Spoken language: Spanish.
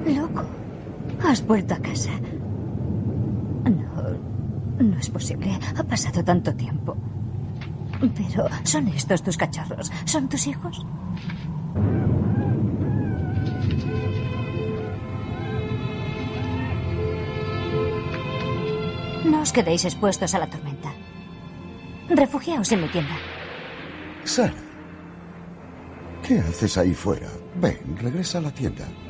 Loco, has vuelto a casa. No es posible. Ha pasado tanto tiempo. Pero, ¿son estos tus cachorros? ¿Son tus hijos? No os quedéis expuestos a la tormenta. Refugiaos en mi tienda. Sara, ¿qué haces ahí fuera? Ven, regresa a la tienda.